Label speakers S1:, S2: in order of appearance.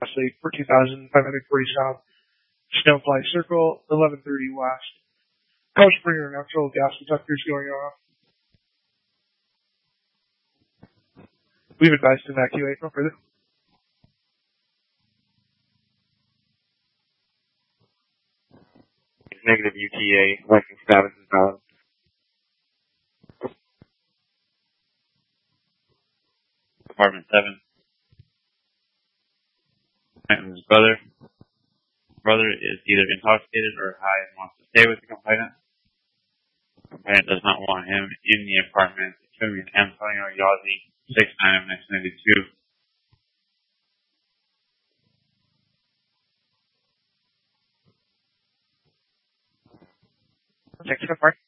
S1: Lastly, for 2,540 south, Stonefly Circle, 1130 west. Coach Springer, natural gas detectors going off. We've advised to evacuate. No further.
S2: Negative UTA, Viking status is valid. Apartment 7. Complainant's brother. Brother is either intoxicated or high and wants to stay with the complainant. The complainant does not want him in the apartment. Between Antonio Yazzie, 6'9", 1992.
S1: Check the park.